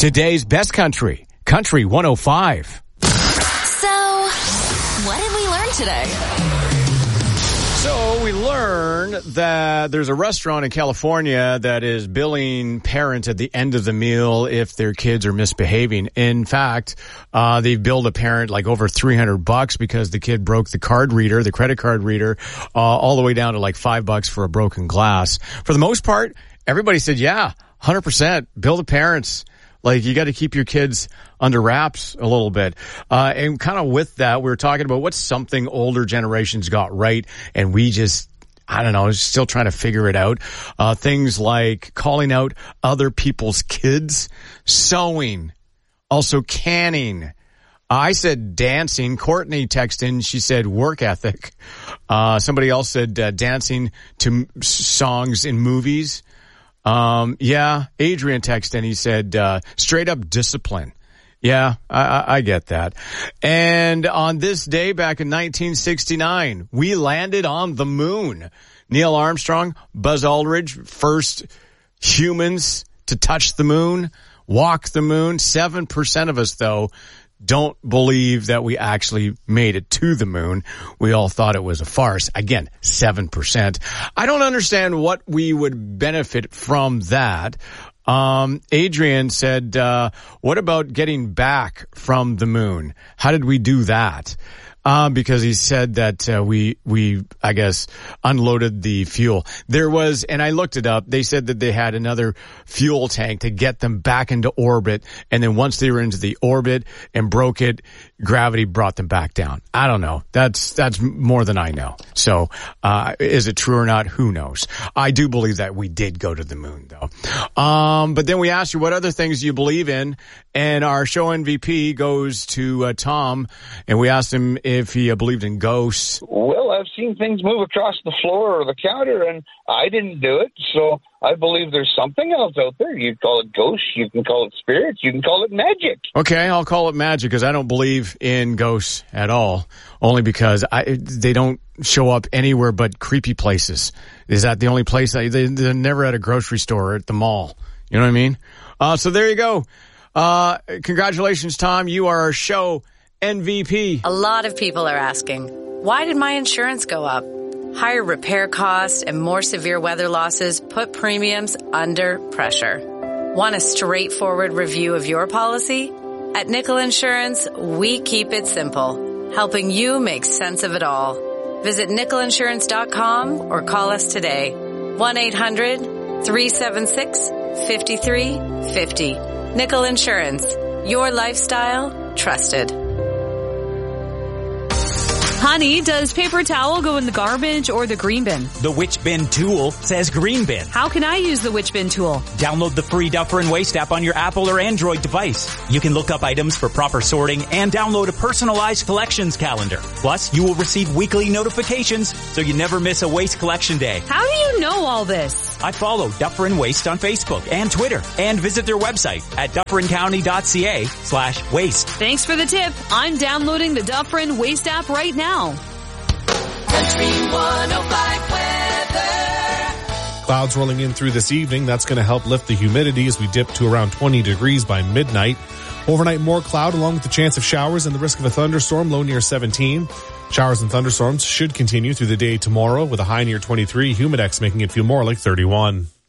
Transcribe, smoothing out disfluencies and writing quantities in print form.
Today's best country, Country 105. So, what did we learn today? So we learned that there's a restaurant in California that is billing parents at the end of the meal if their kids are misbehaving. In fact, they've billed a parent like over $300 because the kid broke the card reader, the credit card reader, all the way down to like $5 for a broken glass. For the most part, everybody said, yeah, 100%, bill the parents. Like, you got to keep your kids under wraps a little bit. And kind of with that, we were talking about what's something older generations got right, and we just, I don't know, still trying to figure it out. Things like calling out other people's kids, sewing, also canning. I said dancing. Courtney texted in, she said work ethic. Somebody else said dancing to songs in movies. Yeah, Adrian texted and he said, straight up discipline. Yeah, I get that. And on this day back in 1969, we landed on the moon. Neil Armstrong, Buzz Aldrin, first humans to touch the moon, walk the moon. 7% of us, though, don't believe that we actually made it to the moon. We all thought it was a farce. Again, 7%. I don't understand what we would benefit from that. Adrian said, what about getting back from the moon? How did we do that? Because he said that, we, I guess, unloaded the fuel. There was, and I looked it up, they said that they had another fuel tank to get them back into orbit. And then once they were into the orbit and broke it, gravity brought them back down. I don't know. That's more than I know. So, is it true or not? Who knows? I do believe that we did go to the moon, though. But then we asked you what other things do you believe in, and our show MVP goes to Tom, and we asked him if he believed in ghosts. Well, I've seen things move across the floor or the counter, and I didn't do it, so I believe there's something else out there. You can call it ghosts, you can call it spirits, you can call it magic. Okay, I'll call it magic because I don't believe in ghosts at all, only because they don't show up anywhere but creepy places. Is that the only place? They're never at a grocery store or at the mall. You know what I mean? So there you go. Congratulations, Tom. You are our show MVP. A lot of people are asking, why did my insurance go up? Higher repair costs and more severe weather losses put premiums under pressure. Want a straightforward review of your policy? At Nickel Insurance, we keep it simple, helping you make sense of it all. Visit nickelinsurance.com or call us today. 1-800-376-5350. Nickel Insurance. Your lifestyle, trusted. Honey, does paper towel go in the garbage or the green bin? The Which Bin tool says green bin. How can I use the Which Bin tool? Download the free Duffer and Waste app on your Apple or Android device. You can look up items for proper sorting and download a personalized collections calendar. Plus, you will receive weekly notifications so you never miss a waste collection day. How do you know all this? I follow Duffer and Waste on Facebook and Twitter and visit their website at dufferincounty.ca/waste. Thanks for the tip. I'm downloading the Duffer and Waste app right now. Country 105 weather. Clouds rolling in through this evening. That's going to help lift the humidity as we dip to around 20 degrees by midnight. Overnight, more cloud along with the chance of showers and the risk of a thunderstorm, low near 17. Showers and thunderstorms should continue through the day tomorrow with a high near 23. Humidex making it feel more like 31.